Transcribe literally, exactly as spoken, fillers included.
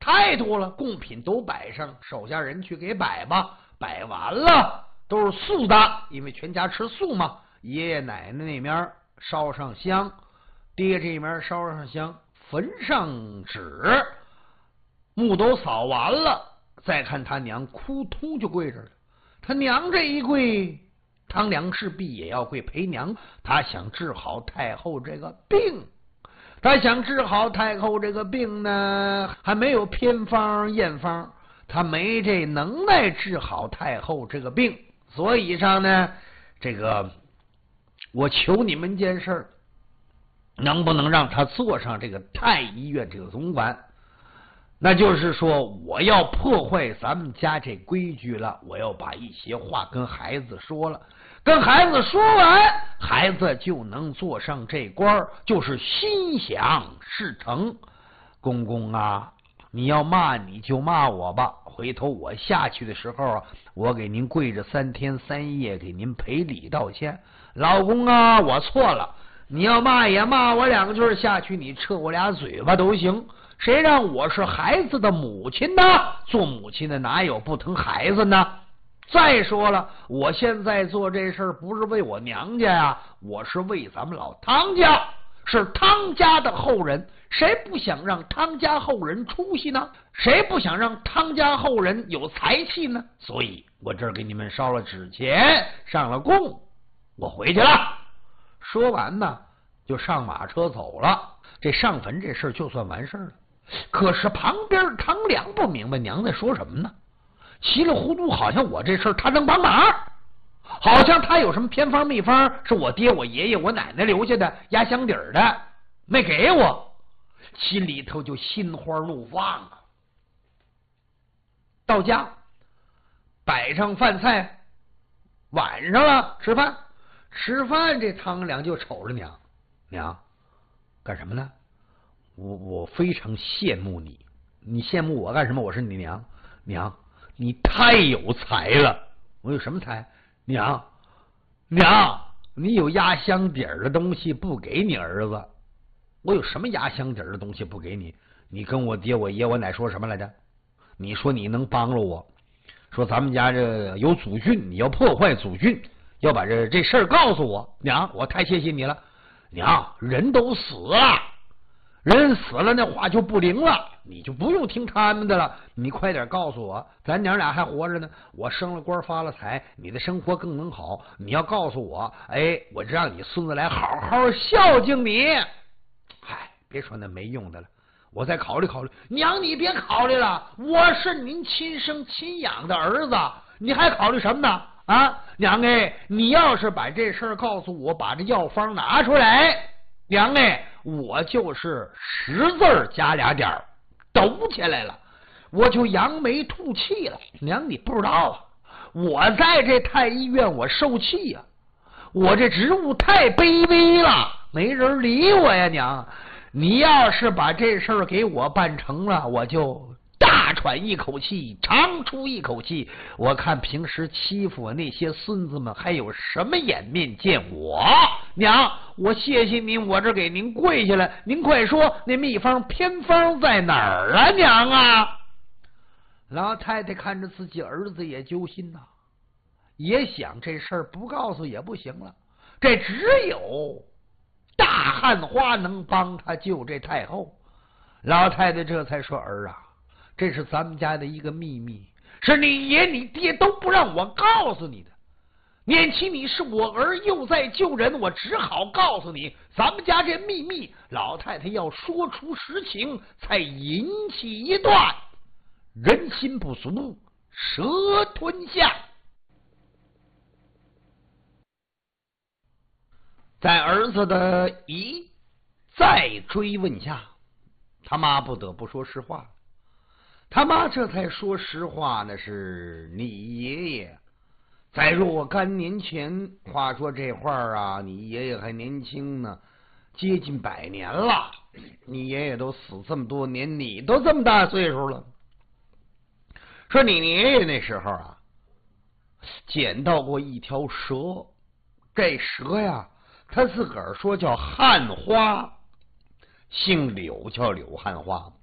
太多了，贡品都摆上，手下人去给摆吧。摆完了都是素的，因为全家吃素嘛。爷爷奶奶那边烧上香，爹这边烧上香，焚上纸，墓都扫完了，再看他娘，扑通就跪着了。他娘这一跪，汤凉势必也要跪陪娘。他想治好太后这个病，他想治好太后这个病呢，还没有偏方验方，他没这能耐治好太后这个病。所以上呢，这个我求你们件事，能不能让他坐上这个太医院这个总管？那就是说，我要破坏咱们家这规矩了，我要把一些话跟孩子说了，跟孩子说完，孩子就能坐上这官，就是心想事成。公公啊，你要骂你就骂我吧，回头我下去的时候，我给您跪着三天三夜，给您赔礼道歉。老公啊，我错了，你要骂也骂我两句下去，你撤我俩嘴巴都行。谁让我是孩子的母亲呢？做母亲的哪有不疼孩子呢？再说了，我现在做这事儿不是为我娘家呀，我是为咱们老汤家，是汤家的后人。谁不想让汤家后人出息呢？谁不想让汤家后人有财气呢？所以我这儿给你们烧了纸钱，上了供，我回去了。说完呢，就上马车走了。这上坟这事儿就算完事儿了。可是旁边汤凉不明白娘在说什么呢，稀里糊涂，好像我这事儿他能帮忙，好像他有什么偏方秘方是我爹我爷爷我奶奶留下的压箱底儿的没给我，心里头就心花怒放啊。到家摆上饭菜，晚上了吃饭，吃饭这汤凉就瞅着娘，娘干什么呢？我我非常羡慕你，你羡慕我干什么？我是你娘，娘你太有才了。我有什么才？娘娘你有压箱底儿的东西不给你儿子。我有什么压箱底儿的东西不给你？你跟我爹我爷我奶说什么来着？你说你能帮着我，说咱们家这有祖训，你要破坏祖训，要把这这事儿告诉我。娘我太谢谢你了。娘人都死了，人死了那话就不灵了，你就不用听他们的了，你快点告诉我，咱娘俩还活着呢，我升了官发了财，你的生活更能好，你要告诉我，哎，我就让你孙子来好好孝敬你。嗨，别说那没用的了，我再考虑考虑。娘你别考虑了，我是您亲生亲养的儿子，你还考虑什么呢？啊，娘哎，你要是把这事儿告诉我，把这药方拿出来，娘哎，我就是十字加俩点儿抖起来了，我就扬眉吐气了。娘你不知道啊，我在这太医院我受气呀、啊，我这职务太卑微了，没人理我呀。娘你要是把这事儿给我办成了，我就大喘一口气，长出一口气，我看平时欺负我那些孙子们还有什么颜面见我。娘我谢谢您，我这给您跪下来，您快说那秘方偏方在哪儿啊？娘啊！老太太看着自己儿子也揪心呐、啊，也想这事儿不告诉也不行了，这只有大汉花能帮他救这太后。老太太这才说，儿啊，这是咱们家的一个秘密，是你爷你爹都不让我告诉你的。念起你是我儿，又在救人，我只好告诉你，咱们家这秘密，老太太要说出实情，才引起一段人心不足蛇吞象。在儿子的一再追问下，他妈不得不说实话。他妈这才说实话呢，是你爷爷在若干年前，话说这话啊，你爷爷还年轻呢，接近百年了，你爷爷都死这么多年，你都这么大岁数了。说你爷爷那时候啊，捡到过一条蛇，这蛇呀，他自个儿说叫汉花，姓柳叫柳汉花，